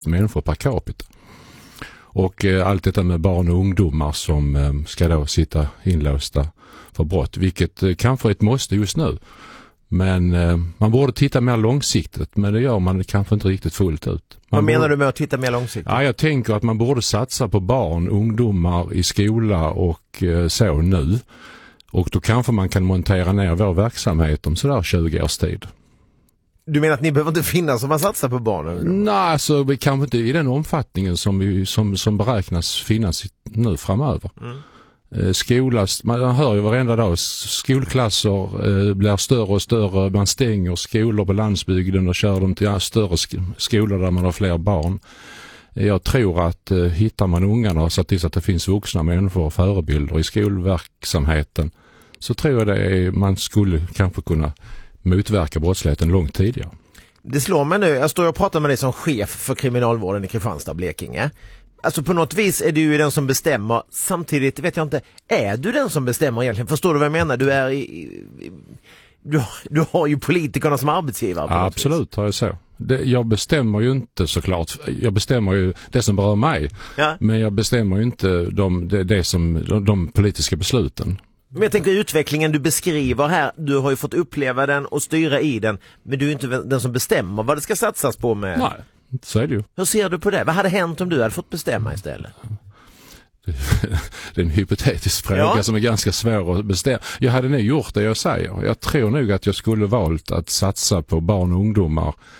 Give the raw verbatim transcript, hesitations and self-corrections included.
människor per capita. Och eh, allt detta med barn och ungdomar som eh, ska då sitta inlåsta för brott, vilket eh, kanske är ett måste just nu. Men eh, man borde titta mer långsiktigt, men det gör man kanske inte riktigt fullt ut. Man Vad menar borde... du med att titta mer långsiktigt? Ja, jag tänker att man borde satsa på barn, ungdomar i skola och eh, så nu. Och då kanske man kan montera ner vår verksamhet om sådär tjugo års tid. Du menar att ni behöver inte finnas om man satsar på barnen? Nej, alltså vi kanske inte i den omfattningen som, vi, som, som beräknas finnas nu framöver. Mm. Eh, skolas, man hör ju varenda dag, skolklasser eh, blir större och större, man stänger skolor på landsbygden och kör dem till ja, större sk- skolor där man har fler barn. Eh, jag tror att eh, hittar man ungarna och så tills att det finns vuxna människor och förebilder i skolverksamheten, så tror jag det är, man skulle kanske kunna motverka brottsligheten långt tidigare. Det slår mig nu, jag står och pratar med dig som chef för kriminalvården i Kristianstad, Blekinge. Alltså på något vis är du ju den som bestämmer, samtidigt vet jag inte, är du den som bestämmer egentligen? Förstår du vad jag menar? Du är i, i, du, du har ju politikerna som arbetsgivare. Ja, absolut har jag så. Det, jag bestämmer ju inte såklart, jag bestämmer ju det som berör mig, ja. Men jag bestämmer ju inte de, det, det som, de, de politiska besluten. Men jag tänker utvecklingen du beskriver här, du har ju fått uppleva den och styra i den, men du är inte den som bestämmer vad det ska satsas på med. Nej, så är det ju. Hur ser du på det? Vad hade hänt om du hade fått bestämma istället? Det är en hypotetisk fråga ja. Som är ganska svår att bestämma. Jag hade nog gjort det jag säger. Jag tror nog att jag skulle valt att satsa på barn och ungdomar